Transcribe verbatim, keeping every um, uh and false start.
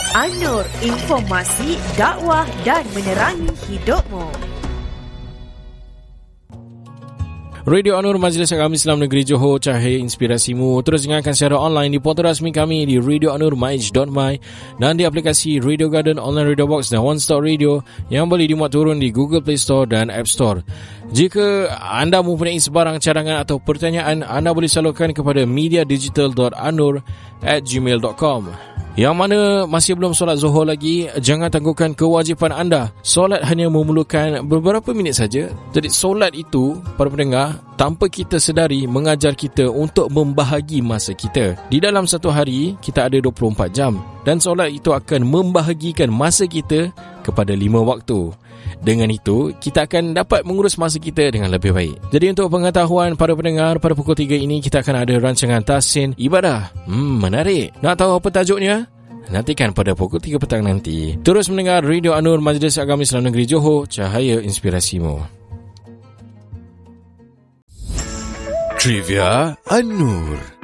An-Nur, informasi, dakwah dan menerangi hidupmu. Radio An-Nur, Majlis Agama Islam Negeri Johor, cahaya inspirasimu. Terus dengarkan secara online di portal rasmi kami di radio anur maj dot my dan di aplikasi Radio Garden, Online Radio Box dan One Stop Radio yang boleh dimuat turun di Google Play Store dan App Store. Jika anda mempunyai sebarang cadangan atau pertanyaan, anda boleh salurkan kepada mediadigital dot anur at gmail dot com. Yang mana masih belum solat Zuhur lagi, jangan tangguhkan kewajipan anda. Solat hanya memerlukan beberapa minit saja. Jadi solat itu, para pendengar, tanpa kita sedari mengajar kita untuk membahagi masa kita. Di dalam satu hari, kita ada dua puluh empat jam. Dan solat itu akan membahagikan masa kita kepada lima waktu. Dengan itu, kita akan dapat mengurus masa kita dengan lebih baik. Jadi untuk pengetahuan para pendengar, pada pukul tiga ini kita akan ada rancangan Tahsin Ibadah. Hmm, menarik. Nak tahu apa tajuknya? Nantikan pada pukul tiga petang nanti. Terus mendengar Radio An-Nur, Majlis Agama Islam Negeri Johor, cahaya inspirasimu. Trivia An-Nur.